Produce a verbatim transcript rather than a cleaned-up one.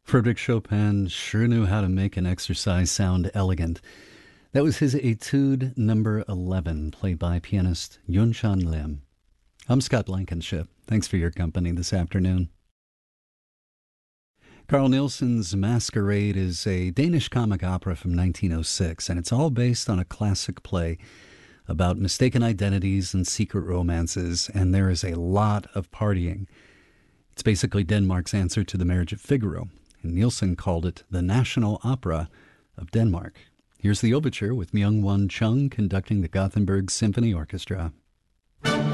Frederick Chopin sure knew how to make an exercise sound elegant. That was his Etude number eleven, played by pianist Yun-Chan Lim. I'm Scott Blankenship. Thanks for your company this afternoon. Carl Nielsen's Masquerade is a Danish comic opera from nineteen oh six, and it's all based on a classic play about mistaken identities and secret romances, and there is a lot of partying. It's basically Denmark's answer to The Marriage of Figaro, and Nielsen called it the National Opera of Denmark. Here's the overture with Myung-Whun Chung conducting the Gothenburg Symphony Orchestra.